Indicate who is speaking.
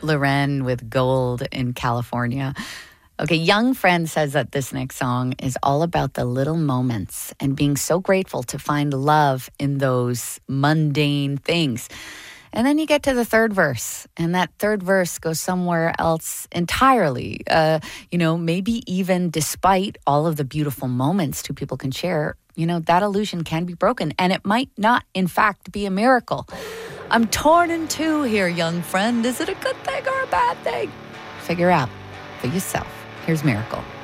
Speaker 1: Loren with Gold in California. Okay, Young Friend says that this next song is all about the little moments and being so grateful to find love in those mundane things. And then you get to the third verse, and that third verse goes somewhere else entirely. Maybe even despite all of the beautiful moments two people can share, that illusion can be broken, and it might not, in fact, be a miracle. I'm torn in two here, young friend. Is it a good thing or a bad thing? Figure out for yourself. Here's Miracle.